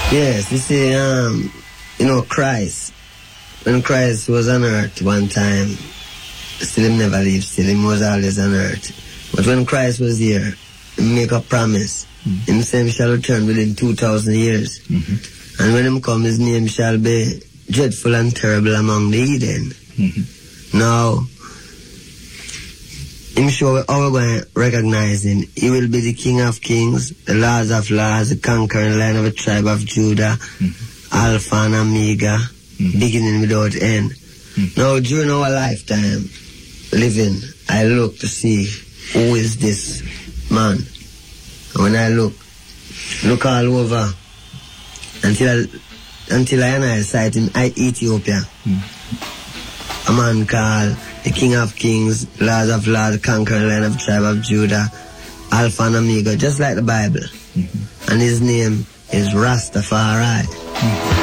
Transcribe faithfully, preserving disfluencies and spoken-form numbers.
Yes, you see, um, you know, Christ, when Christ was on earth one time, still him never leave, still him was always on earth. But when Christ was here, he make a promise. Mm-hmm. Him say him shall return within two thousand years. Mm-hmm. And when him come, his name shall be dreadful and terrible among the heathen. Mm-hmm. Now, I'm sure how we're going to recognize him. He will be the King of Kings, the Lord of Lords, the conquering Lion of the tribe of Judah, mm-hmm. Alpha and Omega, mm-hmm. beginning without end. Mm-hmm. Now, during our lifetime, living, I look to see who is this man. And when I look, look all over, until I, until I and I sight in Ethiopia. Mm-hmm. A man called the King of Kings, Lord of Lords, conquering Lion of the tribe of Judah, Alpha and Omega, just like the Bible. Mm-hmm. And his name is Rastafari. Mm-hmm.